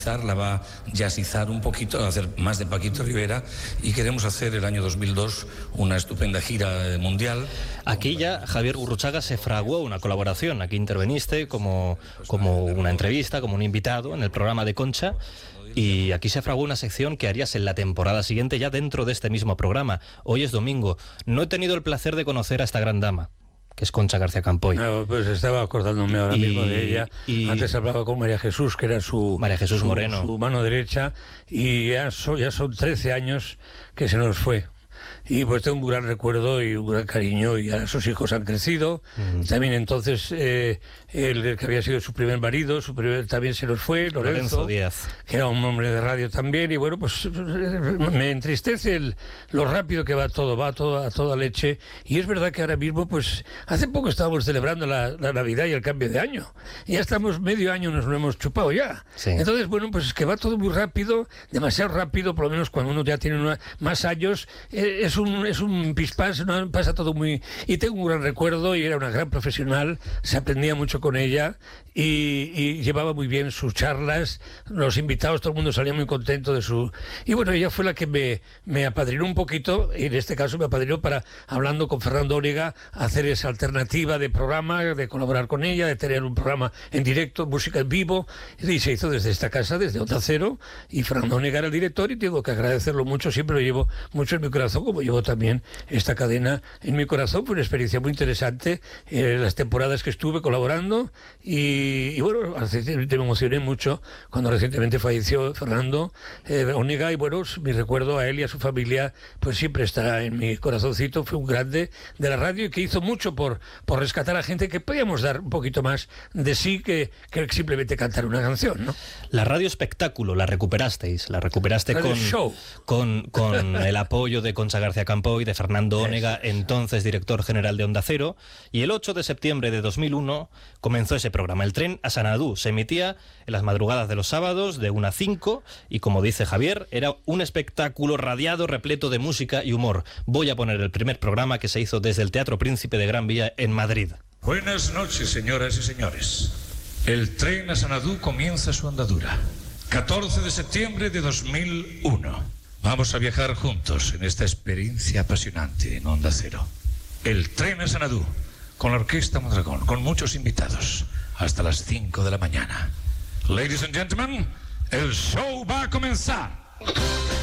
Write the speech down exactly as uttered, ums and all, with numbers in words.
La va a jazzizar un poquito, a hacer más de Paquito Rivera, y queremos hacer el año dos mil dos una estupenda gira mundial. Aquí ya Javier Gurruchaga se fraguó una colaboración, aquí interveniste como, como una entrevista, como un invitado en el programa de Concha, y aquí se fraguó una sección que harías en la temporada siguiente ya dentro de este mismo programa. Hoy es domingo, no he tenido el placer de conocer a esta gran dama, que es Concha García Campoy. No, pues estaba acordándome ahora y, mismo de ella. Y Antes hablaba con María Jesús, que era su, María Jesús su, Moreno, su mano derecha, y ya, so, ya son trece años que se nos fue. Y pues tengo un gran recuerdo y un gran cariño, y ahora sus hijos han crecido. Mm. También entonces eh, el que había sido su primer marido, su primer, también se nos fue, Lorenzo, Lorenzo Díaz, que era un hombre de radio también. Y bueno, pues me entristece el, lo rápido que va todo, va todo a toda leche. Y es verdad que ahora mismo, pues hace poco estábamos celebrando la, la Navidad y el cambio de año. Y ya estamos, medio año nos lo hemos chupado ya. Sí. Entonces, bueno, pues es que va todo muy rápido, demasiado rápido, por lo menos cuando uno ya tiene una, más años. Eh, es un es un pispás, ¿no? Pasa todo muy... Y tengo un gran recuerdo, y era una gran profesional, se aprendía mucho con ella, y, y llevaba muy bien sus charlas, los invitados, todo el mundo salía muy contento de su... Y bueno, ella fue la que me, me apadrinó un poquito, y en este caso me apadrinó para, hablando con Fernando Onega, hacer esa alternativa de programa, de colaborar con ella, de tener un programa en directo, música en vivo, y se hizo desde esta casa, desde Onda Cero, y Fernando Onega era el director, y tengo que agradecerlo mucho, siempre lo llevo mucho en mi corazón, como llevo también esta cadena en mi corazón. Fue una experiencia muy interesante, eh, las temporadas que estuve colaborando, y, y bueno, recientemente me emocioné mucho cuando recientemente falleció Fernando eh, Onega, y bueno, mi recuerdo a él y a su familia pues siempre estará en mi corazoncito. Fue un grande de la radio, y que hizo mucho por, por rescatar a gente que podíamos dar un poquito más de sí que, que simplemente cantar una canción, ¿no? La radio espectáculo la recuperasteis, la recuperaste con, show. con con el apoyo de Concha García Campoy, de Fernando Onega, entonces director general de Onda Cero, y el ocho de septiembre de dos mil uno comenzó ese programa. El tren a Sanadú se emitía en las madrugadas de los sábados de una a cinco, y como dice Javier, era un espectáculo radiado, repleto de música y humor. Voy a poner el primer programa, que se hizo desde el Teatro Príncipe de Gran Vía en Madrid. Buenas noches, señoras y señores. El tren a Sanadú comienza su andadura. catorce de septiembre de dos mil uno. Vamos a viajar juntos en esta experiencia apasionante en Onda Cero. El tren a Sanadú, con la Orquesta Mondragón, con muchos invitados, hasta las cinco de la mañana. Ladies and gentlemen, el show va a comenzar.